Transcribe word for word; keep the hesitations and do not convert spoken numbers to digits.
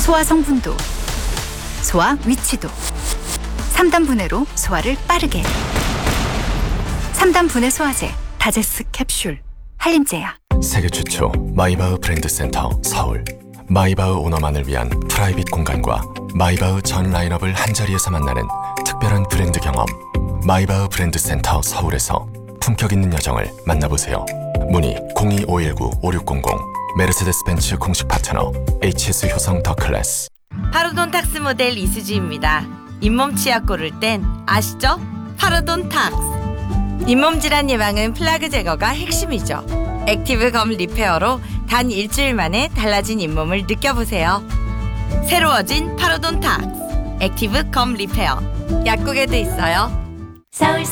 소화 성분도, 소화 위치도, 삼 단 분해로 소화를 빠르게. 삼 단 분해 소화제 다제스 캡슐 한림제약. 세계 최초 마이바흐 브랜드 센터 서울. 마이바흐 오너만을 위한 프라이빗 공간과 마이바흐 전 라인업을 한자리에서 만나는 특별한 브랜드 경험. 마이바흐 브랜드 센터 서울에서 품격 있는 여정을 만나보세요. 문의 공이 오일구 오육공공. 메르세데스 벤츠 공식 파트너 에이치에스 효성 더 클래스. 파로돈탁스 모델 이수지입니다. 잇몸 치약 고를 땐 아시죠? 파로돈탁스. 잇몸 질환 예방은 플라그 제거가 핵심이죠. 액티브 검 리페어로 단 일주일 만에 달라진 잇몸을 느껴보세요. 새로워진 파로돈탁스 액티브 검 리페어. 약국에도 있어요. 서울